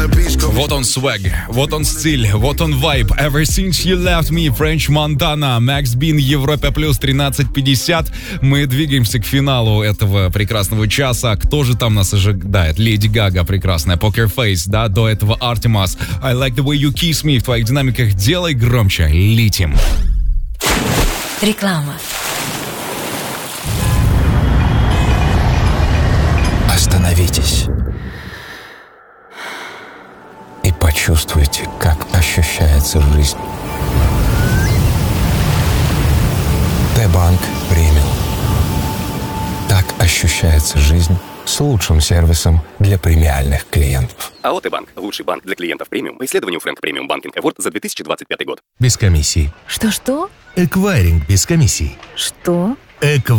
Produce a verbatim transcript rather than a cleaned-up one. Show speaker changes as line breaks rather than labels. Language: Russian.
Вот он свэг, вот он стиль, вот он вайб. Ever since you left me, French Montana, Max Bean, Европа плюс тринадцать пятьдесят. Мы двигаемся к финалу этого прекрасного часа. Кто же там нас ожидает? Леди Гага прекрасная, Poker Face, да, до этого Artemas. I like the way you kiss me. В твоих динамиках делай громче, летим.
Реклама.
Остановитесь и почувствуйте, как ощущается жизнь. Т-банк премиум. Так ощущается жизнь с лучшим сервисом для премиальных клиентов.
АО «Т-банк» – лучший банк для клиентов премиум по исследованию Frank Premium Banking Award за две тысячи двадцать пятый год.
Без комиссии.
Что-что?
Эквайринг без комиссий.
Что?
Эквайринг.